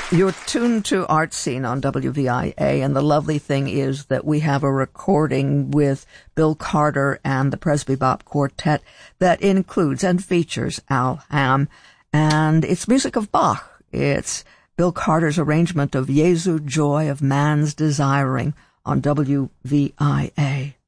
You're tuned to Art Scene on WVIA, and the lovely thing is that we have a recording with Bill Carter and the Presby Bop Quartet that includes and features Al Hamm, and it's music of Bach. It's Bill Carter's arrangement of Jesu Joy of Man's Desiring on WVIA.